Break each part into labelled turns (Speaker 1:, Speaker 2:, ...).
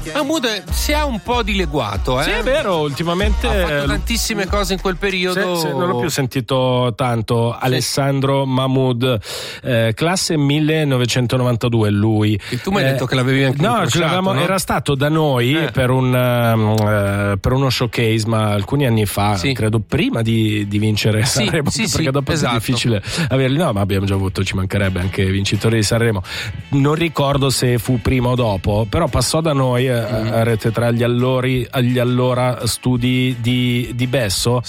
Speaker 1: Mahmood si è un po' dileguato,
Speaker 2: Sì, è vero, ultimamente
Speaker 1: ha fatto tantissime cose in quel periodo.
Speaker 2: Sì, non l'ho più sentito tanto. Alessandro Mahmood, classe 1992 lui.
Speaker 1: E tu mi hai detto che l'avevi anche incrociato, no?
Speaker 2: Era stato da noi per uno showcase, ma alcuni anni fa, credo prima di vincere Sanremo, perché dopo è difficile averli. No, ma abbiamo già avuto, ci mancherebbe, anche vincitori di Sanremo. Non ricordo se fu prima o dopo, però passò da noi a Rete 3 agli allora studi di Besso,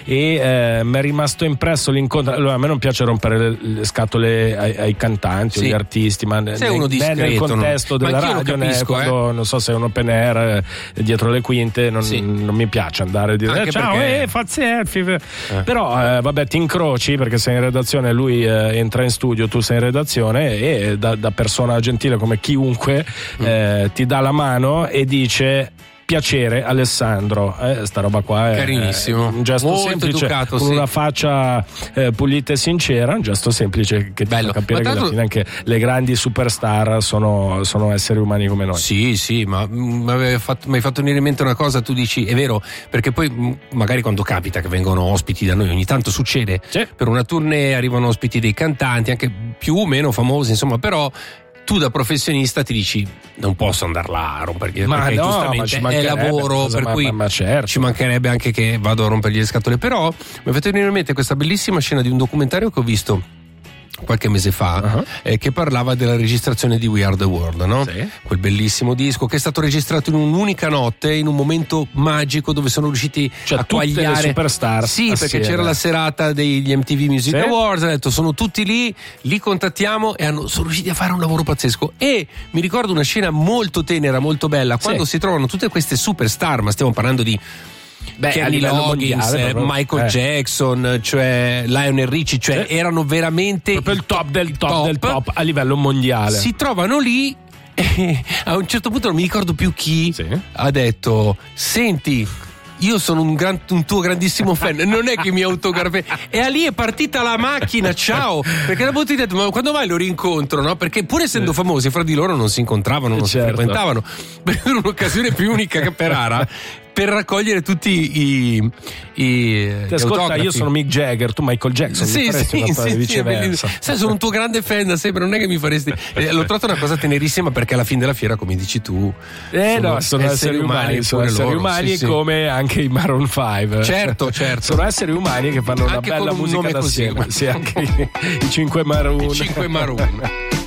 Speaker 2: e mi è rimasto impresso l'incontro. Allora, a me non piace rompere le scatole ai cantanti o agli artisti, ma
Speaker 1: sei uno discreto,
Speaker 2: nel contesto della radio, quando non so, sei un open air dietro le quinte, non mi piace andare a dire ciao, fa selfie, però vabbè, ti incroci perché sei in redazione, lui entra in studio, tu sei in redazione, e da persona gentile come chiunque ti dà la mano e dice: piacere Alessandro, sta roba qua è
Speaker 1: carinissimo,
Speaker 2: un gesto
Speaker 1: molto
Speaker 2: semplice,
Speaker 1: educato,
Speaker 2: con una faccia pulita e sincera, un gesto semplice che ti fa capire che alla fine anche le grandi superstar sono esseri umani come noi.
Speaker 1: Sì, ma mi hai fatto venire in mente una cosa. Tu dici, è vero, perché poi magari quando capita che vengono ospiti da noi, ogni tanto succede, per una tournée arrivano ospiti dei cantanti anche più o meno famosi, insomma, però tu da professionista ti dici non posso andare là a rompergli, perché giustamente è lavoro, per cui ci mancherebbe anche che vado a rompergli le scatole. Però mi è fatto venire in mente questa bellissima scena di un documentario che ho visto qualche mese fa, che parlava della registrazione di We Are The World, no? Quel bellissimo disco che è stato registrato in un'unica notte, in un momento magico dove sono riusciti a quagliare
Speaker 2: le superstar
Speaker 1: perché c'era la serata degli MTV Music Awards, ha detto sono tutti lì, li contattiamo, e sono riusciti a fare un lavoro pazzesco. E mi ricordo una scena molto tenera, molto bella, quando si trovano tutte queste superstar, ma stiamo parlando di Kenny Loggins, Michael Jackson, cioè Lionel Richie, cioè erano veramente
Speaker 2: proprio il top del top a livello mondiale.
Speaker 1: Si trovano lì e a un certo punto non mi ricordo più chi ha detto: senti, io sono un tuo grandissimo fan, non è che mi autografi. E lì è partita la macchina, ciao, perché dopo ti ho detto: ma quando mai lo rincontro, no? Perché pur essendo famosi fra di loro non si incontravano, non si frequentavano, per un'occasione più unica che per rara, per raccogliere tutti
Speaker 2: ascolta, io sono Mick Jagger, tu Michael Jackson, viceversa.
Speaker 1: Sai, sono un tuo grande fan, sempre, non è che mi faresti. L'ho trovato una cosa tenerissima, perché alla fine della fiera, come dici tu,
Speaker 2: sono esseri umani, come anche i Maroon 5.
Speaker 1: Certo.
Speaker 2: Sono esseri umani che fanno
Speaker 1: anche
Speaker 2: una bella musica da assieme. Sì, anche i 5 Maroon.
Speaker 1: I 5 Maroon.